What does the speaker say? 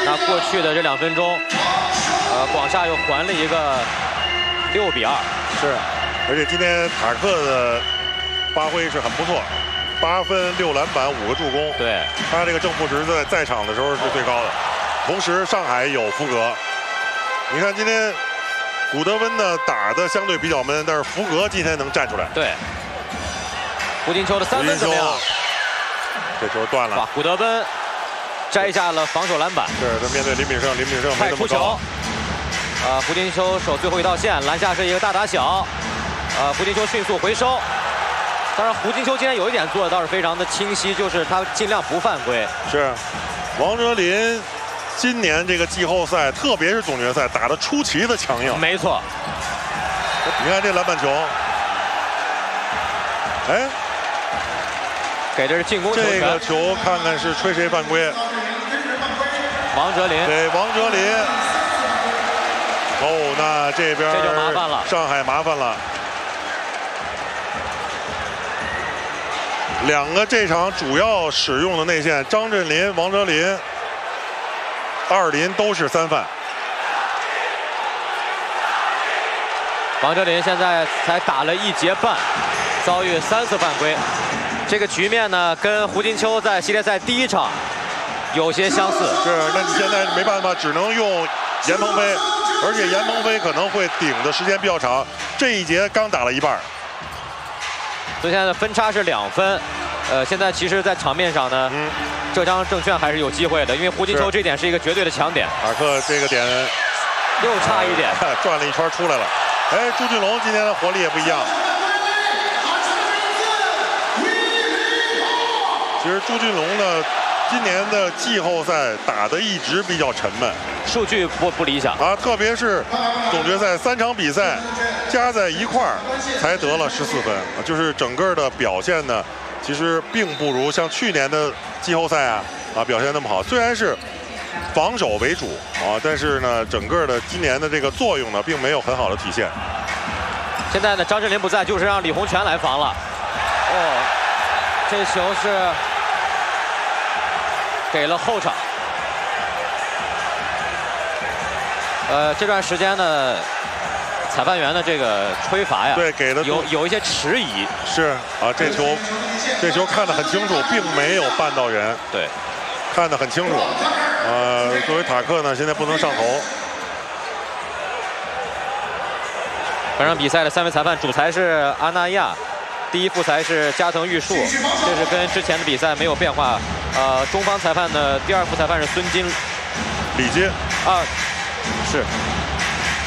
那过去的这2分钟，广厦又还了一个6比2。 是，而且今天塔克的发挥是很不错，8分6篮板5个助攻。 对， 他这个正负值在场的时候是最高的。同时上海有福格，你看今天古德温呢打的相对比较闷，但是福格今天能站出来。 对，胡金秋的3分怎么样？ 这球断了。 哇，古德温摘下了防守篮板。 是他面对林炳胜没那么高。 胡金秋守最后一道线，篮下是一个大打小。胡金秋迅速回收。当然，胡金秋今天有一点做的倒是非常的清晰，就是他尽量不犯规。 是，王哲林今年这个季后赛，特别是总决赛打得出奇的强硬。 没错。 你看这篮板球，哎， 给的是进攻球权。 这个球看看是吹谁犯规？ 王哲林给王哲林。哦，那这边这就麻烦了， 上海麻烦了。2个这场主要使用的内线，张镇麟、王哲林，2林都是3犯。 王哲林现在才打了1节半，遭遇3次犯规。这个局面呢，跟胡金秋在系列赛第1场有些相似。 是，那你现在没办法，只能用严鹏飞，而且严鹏飞可能会顶的时间比较长。这一节刚打了一半， 所以现在的分差是2分。现在其实，在场面上呢，浙江证券还是有机会的，因为胡金秋这点是一个绝对的强点。 塔克这个点又差一点， 转了一圈出来了。哎，朱俊龙今天的火力也不一样。其实朱俊龙呢，今年的季后赛打得一直比较沉闷， 数据不理想啊，特别是总决赛3场比赛加在一块儿才得了14分，就是整个的表现呢，其实并不如像去年的季后赛表现那么好。虽然是防守为主但是呢，整个的今年的这个作用呢，并没有很好的体现。 现在呢，张镇麟不在，就是让李洪权来防了。哦，这球是给了后场。这段时间呢，裁判员的这个吹罚呀， 对，给的有一些迟疑。 是这球看得很清楚，并没有绊到人。 对， 看得很清楚。作为塔克呢，现在不能上头。 本场比赛的3位裁判，主裁是阿那亚，第1副裁是加藤玉树，这是跟之前的比赛没有变化。中方裁判的第2副裁判是孙金李金是